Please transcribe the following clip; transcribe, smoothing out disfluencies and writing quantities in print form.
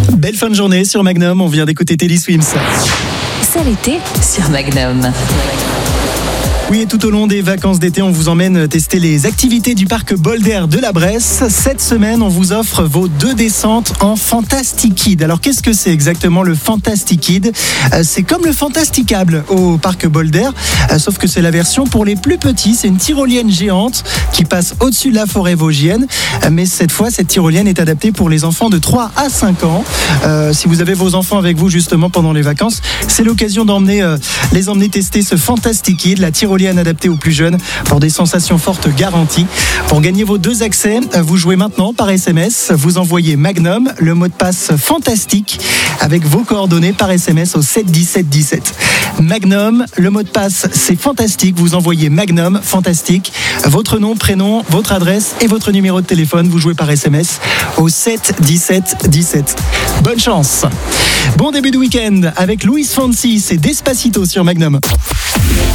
Belle fin de journée sur Magnum, on vient d'écouter Teddy Swims. C'est l'été sur Magnum. Oui, et tout au long des vacances d'été, on vous emmène tester les activités du parc Boulder de la Bresse. Cette semaine, on vous offre vos 2 descentes en Fantastikid. Alors, qu'est-ce que c'est exactement le Fantastikid ? C'est comme le Fantasticable au parc Boulder, sauf que c'est la version pour les plus petits. C'est une tyrolienne géante qui passe au-dessus de la forêt vosgienne. Mais cette fois, cette tyrolienne est adaptée pour les enfants de 3 à 5 ans. Si vous avez vos enfants avec vous justement pendant les vacances, c'est l'occasion les emmener tester ce Fantastikid, la tyrolienne adaptée aux plus jeunes pour des sensations fortes garanties. Pour gagner vos 2 accès, vous jouez maintenant par SMS. Vous envoyez Magnum, le mot de passe fantastique avec vos coordonnées par SMS au 7 17 17. Magnum, le mot de passe c'est fantastique. Vous envoyez Magnum, fantastique, votre nom, prénom, votre adresse et votre numéro de téléphone. Vous jouez par SMS au 7 17 17. Bonne chance. Bon début de week-end avec Luis Fonsi, c'est Despacito sur Magnum.